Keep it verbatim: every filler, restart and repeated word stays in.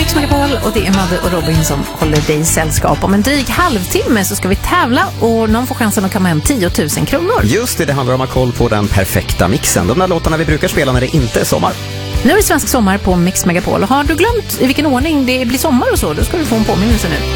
Mix Megapol och det är Madde och Robin som håller dig sällskap. Om en dryg halvtimme så ska vi tävla och någon får chansen att komma hem tio tusen kronor. Just det, det handlar om att ha koll på den perfekta mixen. De där låtarna vi brukar spela när det inte är sommar. Nu är det svensk sommar på Mix Megapol. Har du glömt i vilken ordning det blir sommar och så, då ska du få en påminnelse nu.